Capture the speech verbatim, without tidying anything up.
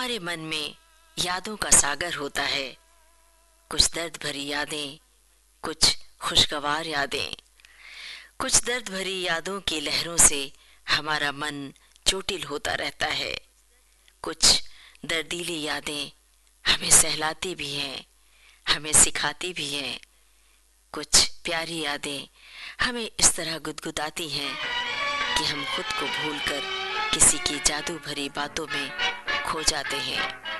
हमारे मन में यादों का सागर होता है। कुछ दर्द भरी यादें, कुछ खुशगवार यादें। कुछ दर्द भरी यादों की लहरों से हमारा मन चोटिल होता रहता है। कुछ दर्दीली यादें हमें सहलाती भी हैं, हमें सिखाती भी हैं। कुछ प्यारी यादें हमें इस तरह गुदगुदाती हैं कि हम खुद को भूलकर किसी की जादू भरी बातों में खो जाते हैं।